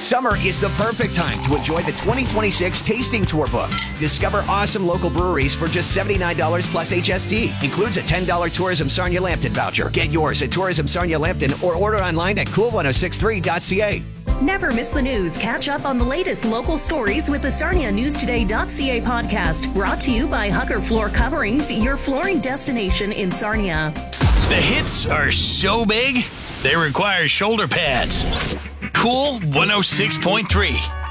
Summer is the perfect time to enjoy the 2026 Tasting Tour book. Discover awesome local breweries for just $79 plus HST. Includes a $10 Tourism Sarnia Lambton voucher. Get yours at Tourism Sarnia Lambton or order online at cool1063.ca. Never miss the news. Catch up on the latest local stories with the SarniaNewsToday.ca podcast. Brought to you by Hugger Floor Coverings, your flooring destination in Sarnia. The hits are so big, they require shoulder pads. Cool 106.3.